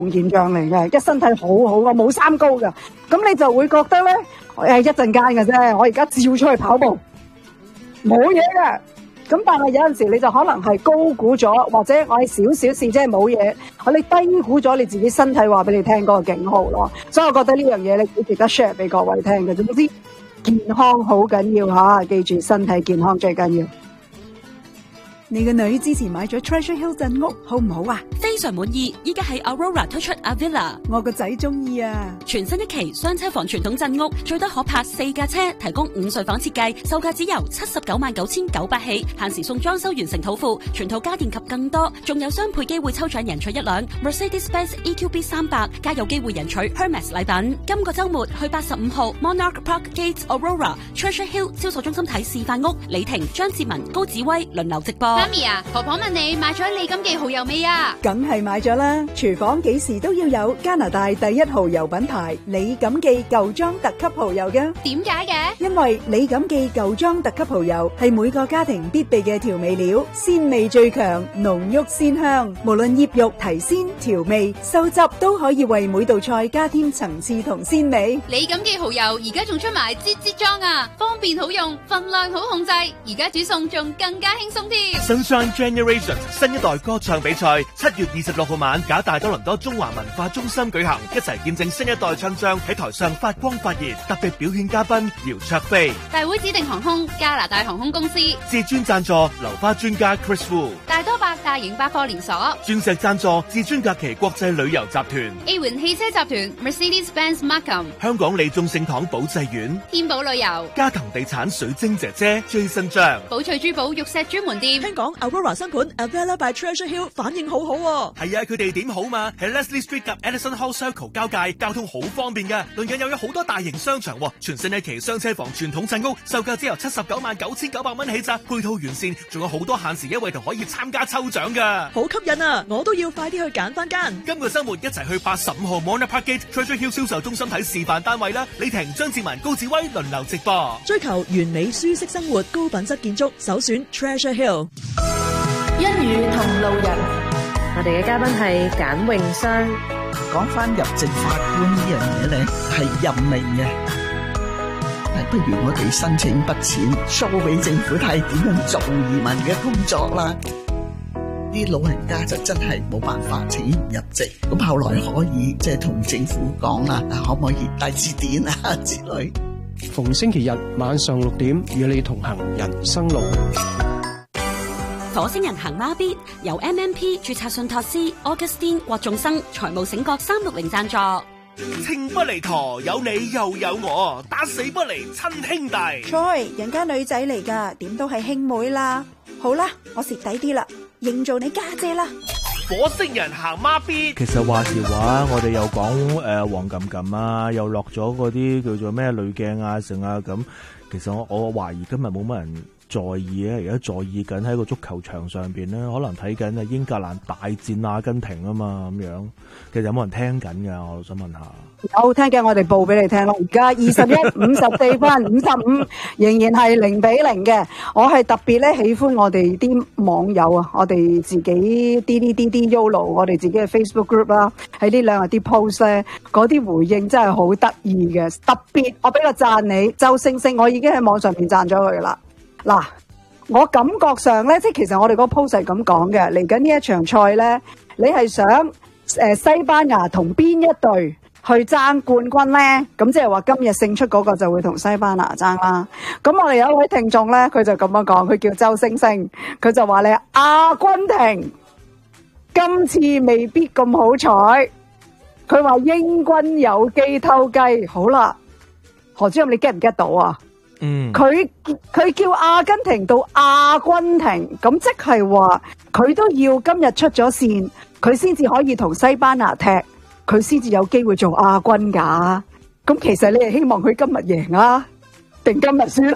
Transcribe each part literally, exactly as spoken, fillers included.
現象嚟嘅，一身體好好嘅，冇三高嘅，咁你就會覺得咧，誒一陣間嘅啫，我而家照出去跑步，冇嘢嘅。咁但係有陣時你就可能係高估咗，或者我係少少事，即係冇嘢，我你低估咗你自己身體話俾你聽嗰個警號咯。所以我覺得呢樣嘢你好值得 share 俾各位聽嘅。總之健康好緊要吓，記住身體健康最緊要。 你個女之前買咗 Treasure Hill 鎮屋，好唔好啊？ 非常滿意，依家喺 Aurora 推出 Avila， 我個仔中意啊！ 全新一期雙車房傳統鎮屋，最多可泊四架車，提供五睡房設計，售價只由七十九萬九千九百起，限時送裝修完成土庫，全套家電及更多，仲有雙倍機會抽獎贏取一輛 Mercedes-Benz E Q B 三百，加有機會贏取 Hermes 禮品。今個週末去八十五號 Monarch Park Gate Aurora Treasure Hill 銷售中心睇示範屋，李婷、張志文、高子威輪流直播。 媽咪啊，婆婆問你買咗李錦記蠔油未啊？ 梗係買咗啦！廚房幾時都要有加拿大第一蠔油品牌李錦記舊裝特級蠔油㗎。 點解嘅？ 因為李錦記舊裝特級蠔油係每個家庭必備嘅調味料，鮮味最強，濃郁鮮香，無論醃肉、提鮮、調味、收汁都可以為每道菜加添層次同鮮味。 李錦記蠔油而家仲出埋擠擠裝啊，方便好用，份量好控制，而家煮餸仲更加輕鬆添。 Sunshine Generation 新一代歌唱比賽七月二十六號晚，假大多倫多中華文化中心舉行，一齊見證新一代唱將喺台上發光發熱。特別表演嘉賓姚焯菲， 大會指定航空加拿大航空公司， 至尊贊助流花專家 Chris Wu， 大多百大型百貨連鎖， 鑽石贊助至尊假期國際旅遊集團， A 環汽車集團 Mercedes-Benz Markham， 香港利眾聖堂保濟院， 天寶旅遊， 加藤地產水晶姐姐 Jason 張， 寶翠珠寶玉石專門店。 香港 Aurora 新盤 Avila by Treasure Hill 反應好好喎。 係啊，佢哋點好嘛？喺 Leslie Street 及 Edison Hall Circle 交界，交通好方便嘅。鄰近又有好多大型商場，全新一期雙車房傳統鎮屋，售價只由七十九萬九千九百蚊起咋，配套完善，仲有好多限時優惠同可以參加抽獎噶， 好吸引啊！我都要快啲去揀翻間。 今個周末一齊去八十五號 Monarch Park Gate Treasure Hill 銷售中心睇示範單位啦！李婷、張志文、高志威輪流直播， 追求完美舒適生活，高品質建築，首選 Treasure Hill。 一語同路人，我哋嘅嘉賓係簡詠雙。 講翻入籍法官呢樣嘢咧，係任命嘅，不如我哋申請筆錢 show 俾政府睇點樣做移民嘅工作啦。啲老人家就真係冇辦法請入籍，咁後來可以即係同政府講啦，可唔可以帶字典啊之類。 逢星期日晚上六點，與你同行人生路。 火星人行孖咇由 M M P 註冊信託師 Augustine 郭仲生財務醒覺三六零贊助。 情不離陀，有你又有我，打死不離親兄弟。 Joy，人家女仔嚟噶，點都係兄妹啦。好啦，我蝕底啲啦，認做你家姐啦。 火星人行孖咇。 其實話時話，我哋又講誒黃錦錦啊，又落咗嗰啲叫做咩濾鏡啊，成啊咁。其實我我懷疑今日冇乜人在意咧，而家在意緊喺個足球場上邊咧，可能睇緊啊英格蘭大戰阿根廷啊嘛咁樣。其實有冇人聽緊㗎？我想問下。 有聽嘅，我哋報俾你聽咯。而家二十一五十四分五十五，仍然係零比零嘅。我係特別咧喜歡我哋啲網友啊，我哋自己啲啲啲啲 Yolo， 我哋自己嘅 Facebook group 啦，喺呢兩日啲 post 咧，嗰啲回應真係好得意嘅。特別我俾個讚你，周星星，我已經喺網上面讚咗佢噶啦。嗱，我感覺上咧，即係其實我哋嗰個 post 係咁講嘅，嚟緊呢一場賽咧，你係想誒、呃、西班牙同邊一隊去爭冠軍咧？咁即係話今日勝出嗰個就會同西班牙爭啦。咁我哋有一位聽眾咧，佢就咁樣講，佢叫周星星，佢就話你阿根廷今次未必咁好彩，佢話英軍有機偷雞。好啦，何主任你 get 唔 get 到啊？ 嗯， 佢佢叫阿根廷到阿根廷，咁即係話佢都要今日出咗線，佢先至可以同西班牙踢，佢先至有機會做亞軍噶。咁其實你係希望佢今日贏啊，定今日輸？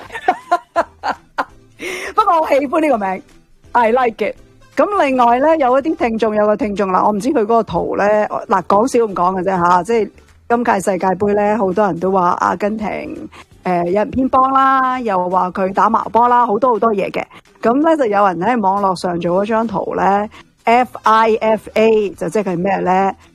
不過我喜歡呢個名 ，I like it。咁另外咧，有一啲聽眾有個聽眾啦，我唔知佢嗰個圖咧，嗱講少咁講嘅啫吓，即係今屆世界盃咧，好多人都話阿根廷。誒、呃、有人偏幫啦，又話佢打矛波啦，好多好多嘢嘅。咁咧就有人喺網絡上做咗張圖咧 ，F I F A 就即係咩咧